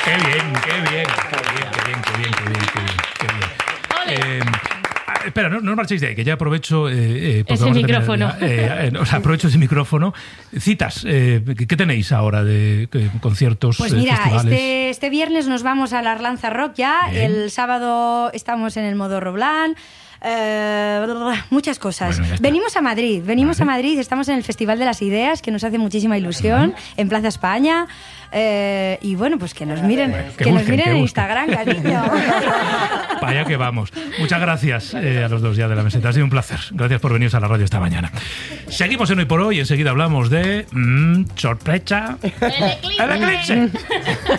Qué bien. Espera, no os marchéis de ahí, que ya aprovecho... ese micrófono. Aprovecho ese micrófono. Citas, ¿qué tenéis ahora de conciertos, Pues mira, festivales? este viernes nos vamos a la Arlanza Rock ya. Bien. El sábado estamos en el Modo Roblán. Muchas cosas. Bueno, ya está. Venimos a Madrid, estamos en el Festival de las Ideas, que nos hace muchísima ilusión, en Plaza España. Y bueno, pues que nos miren, que nos busquen, miren que en busquen. Instagram, cariño. Para allá que vamos. Muchas gracias a los dos ya de la meseta. Ha sido un placer. Gracias por venir a la radio esta mañana. Seguimos en Hoy por Hoy. Enseguida hablamos de... sorpresa. El eclipse. ¡El eclipse!